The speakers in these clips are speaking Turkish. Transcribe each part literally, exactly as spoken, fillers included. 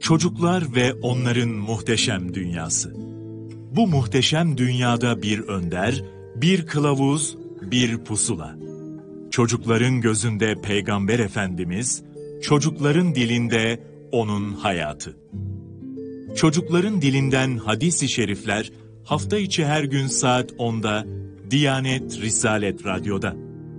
Çocuklar ve onların muhteşem dünyası. Bu muhteşem dünyada bir önder, bir kılavuz, bir pusula. Çocukların gözünde Peygamber Efendimiz, çocukların dilinde onun hayatı. Çocukların dilinden hadis-i şerifler hafta içi her gün saat onda Diyanet Risalet Radyo'da.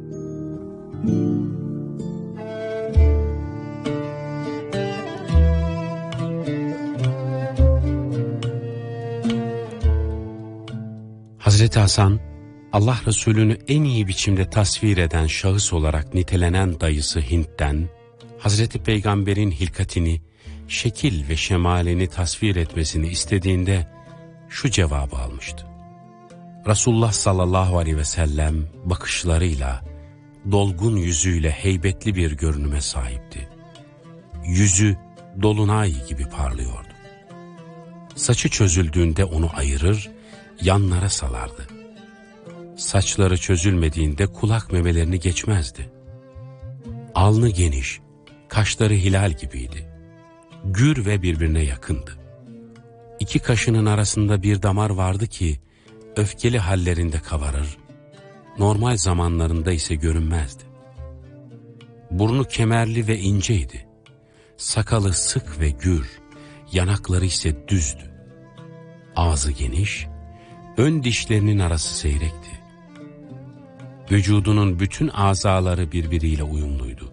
Hazreti Hasan, Allah Resulü'nü en iyi biçimde tasvir eden şahıs olarak nitelenen dayısı Hint'ten, Hazreti Peygamber'in hilkatini, şekil ve şemalini tasvir etmesini istediğinde şu cevabı almıştı. Resulullah sallallahu aleyhi ve sellem bakışlarıyla, dolgun yüzüyle heybetli bir görünüme sahipti. Yüzü dolunay gibi parlıyordu. Saçı çözüldüğünde onu ayırır, yanlara salardı. Saçları çözülmediğinde kulak memelerini geçmezdi. Alnı geniş, kaşları hilal gibiydi. Gür ve birbirine yakındı. İki kaşının arasında bir damar vardı ki, öfkeli hallerinde kabarır, normal zamanlarında ise görünmezdi. Burnu kemerli ve inceydi. Sakalı sık ve gür, yanakları ise düzdü. Ağzı geniş, ön dişlerinin arası seyrekti. Vücudunun bütün azaları birbiriyle uyumluydu.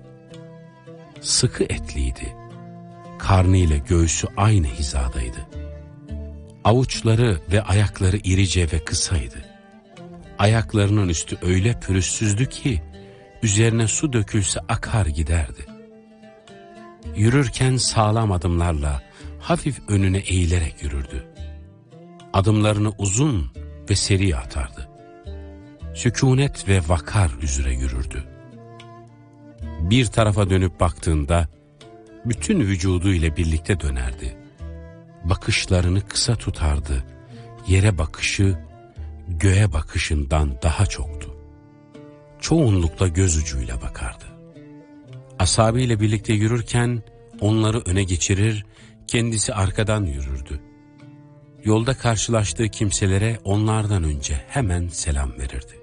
Sıkı etliydi. Karnı ile göğsü aynı hizadaydı. Avuçları ve ayakları irice ve kısaydı. Ayaklarının üstü öyle pürüzsüzdü ki, üzerine su dökülse akar giderdi. Yürürken sağlam adımlarla, hafif önüne eğilerek yürürdü. Adımlarını uzun ve seri atardı. Sükûnet ve vakar üzere yürürdü. Bir tarafa dönüp baktığında, bütün vücudu ile birlikte dönerdi. Bakışlarını kısa tutardı. Yere bakışı, göğe bakışından daha çoktu. Çoğunlukla göz ucuyla bakardı. Ashabıyla birlikte yürürken, onları öne geçirir, kendisi arkadan yürürdü. Yolda karşılaştığı kimselere onlardan önce hemen selam verirdi.